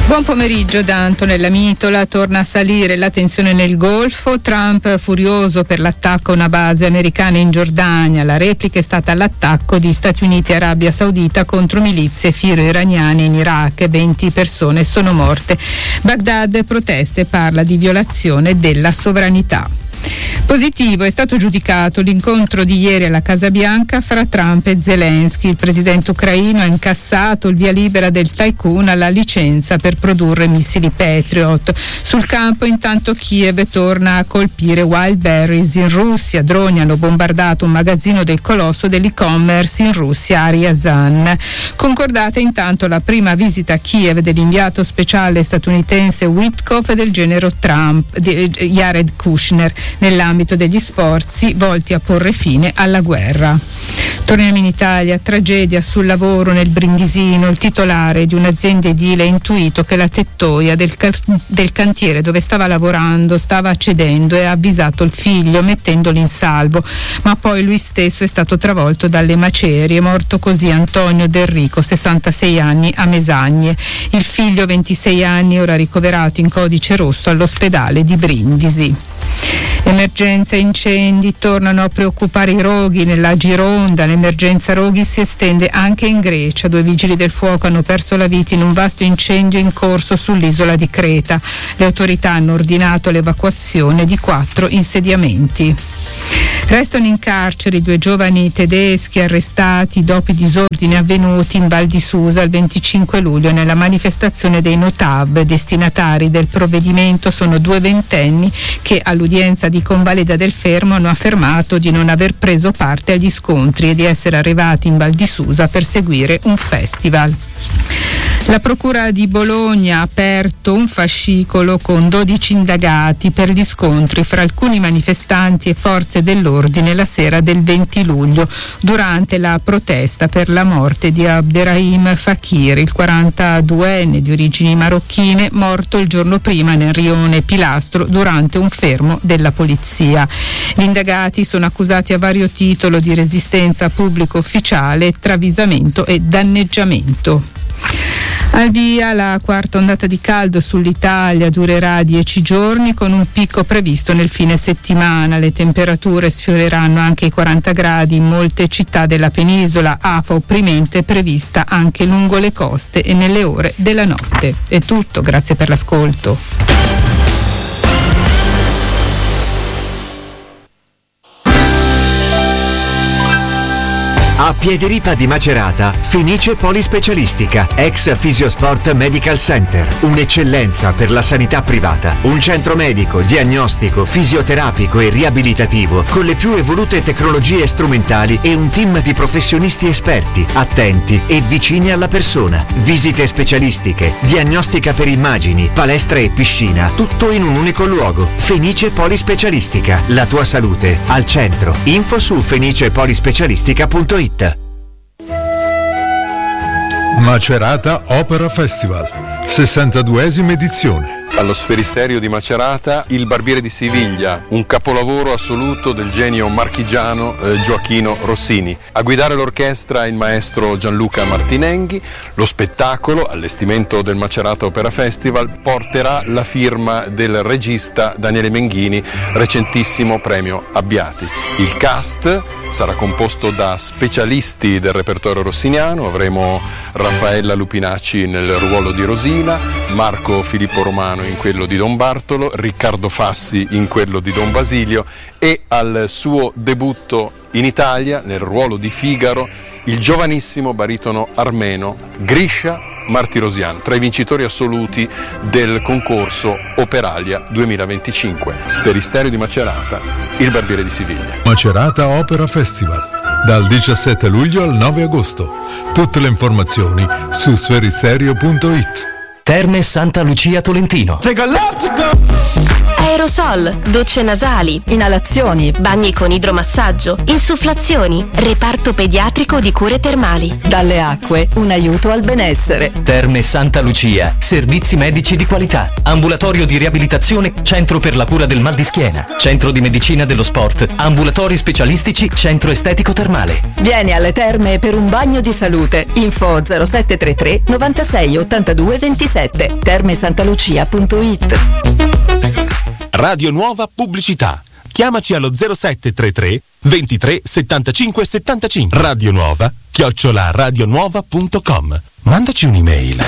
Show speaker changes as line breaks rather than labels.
Buon pomeriggio da Antonella Mitola. Torna a salire la tensione nel Golfo. Trump furioso per l'attacco a una base americana in Giordania. La replica è stata l'attacco di Stati Uniti e Arabia Saudita contro milizie filo-iraniane in Iraq. 20 persone sono morte. Baghdad protesta e parla di violazione della sovranità. Positivo è stato giudicato l'incontro di ieri alla Casa Bianca fra Trump e Zelensky. Il presidente ucraino ha incassato il via libera del tycoon alla licenza per produrre missili Patriot. Sul campo intanto Kiev torna a colpire Wildberries in Russia. Droni hanno bombardato un magazzino del colosso dell'e-commerce in Russia, Ryazan. Concordata intanto la prima visita a Kiev dell'inviato speciale statunitense Witkoff e del genero Trump, Jared Kushner, nell'ambito degli sforzi volti a porre fine alla guerra. Torniamo in Italia, tragedia sul lavoro nel Brindisino. Il titolare di un'azienda edile ha intuito che la tettoia del cantiere dove stava lavorando stava cedendo e ha avvisato il figlio mettendolo in salvo, ma poi lui stesso è stato travolto dalle macerie. È morto così Antonio Del Rico, 66 anni, a Mesagne. Il figlio, 26 anni, ora ricoverato in codice rosso all'ospedale di Brindisi. Emergenza incendi, tornano a preoccupare i roghi nella Gironda. L'emergenza roghi si estende anche in Grecia. 2 vigili del fuoco hanno perso la vita in un vasto incendio in corso sull'isola di Creta. Le autorità hanno ordinato l'evacuazione di 4 insediamenti. Restano in carcere 2 giovani tedeschi arrestati dopo i disordini avvenuti in Val di Susa il 25 luglio nella manifestazione dei Notav. Destinatari del provvedimento sono 2 ventenni che all'udienza di convalida del fermo hanno affermato di non aver preso parte agli scontri e di essere arrivati in Val di Susa per seguire un festival. La Procura di Bologna ha aperto un fascicolo con 12 indagati per gli scontri fra alcuni manifestanti e forze dell'ordine la sera del 20 luglio durante la protesta per la morte di Abderrahim Fakir, il 42enne di origini marocchine, morto il giorno prima nel rione Pilastro durante un fermo della polizia. Gli indagati sono accusati a vario titolo di resistenza a pubblico ufficiale, travisamento e danneggiamento. Al via la 4ª ondata di caldo sull'Italia, durerà 10 giorni con un picco previsto nel fine settimana. Le temperature sfioreranno anche i 40 gradi in molte città della penisola, afa opprimente prevista anche lungo le coste e nelle ore della notte. È tutto, grazie per l'ascolto.
A Piediripa di Macerata, Fenice Polispecialistica, ex Fisiosport Medical Center, un'eccellenza per la sanità privata, un centro medico, diagnostico, fisioterapico e riabilitativo con le più evolute tecnologie strumentali e un team di professionisti esperti, attenti e vicini alla persona. Visite specialistiche, diagnostica per immagini, palestra e piscina, tutto in un unico luogo. Fenice Polispecialistica, la tua salute al centro. Info su fenicepolispecialistica.it.
Macerata Opera Festival, 62esima edizione.
Allo Sferisterio di Macerata, Il Barbiere di Siviglia, un capolavoro assoluto del genio marchigiano Gioachino Rossini. A guidare l'orchestra il maestro Gianluca Martinenghi. Lo spettacolo, allestimento del Macerata Opera Festival, porterà la firma del regista Daniele Menghini, recentissimo premio Abbiati. Il cast sarà composto da specialisti del repertorio rossiniano. Avremo Raffaella Lupinacci nel ruolo di Rosina, Marco Filippo Romano in quello di Don Bartolo, Riccardo Fassi in quello di Don Basilio e al suo debutto in Italia nel ruolo di Figaro il giovanissimo baritono armeno Grisha Martirosian, tra i vincitori assoluti del concorso Operalia 2025. Sferisterio di Macerata, Il Barbiere di Siviglia.
Macerata Opera Festival, dal 17 luglio al 9 agosto. Tutte le informazioni su sferisterio.it.
Terme Santa Lucia Tolentino. aerosol, docce nasali,
inalazioni,
bagni con idromassaggio, insufflazioni, reparto pediatrico di cure termali.
Dalle acque, un aiuto al benessere.
Terme Santa Lucia, servizi medici di qualità, ambulatorio di riabilitazione, centro per la cura del mal di schiena, centro di medicina dello sport, ambulatori specialistici, centro estetico termale.
Vieni alle terme per un bagno di salute. Info 0733 96 82 27. termesantalucia.it.
Radio Nuova Pubblicità. Chiamaci allo 0733 23 75 75. Radio Nuova @radionuova.com. Mandaci un'email.